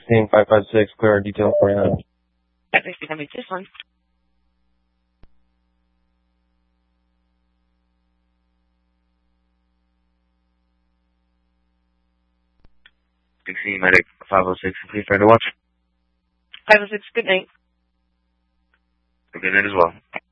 16, 556, clear detail 49. Thanks for coming to this one. Medic 506, please try to watch. 506, good night. Good night as well.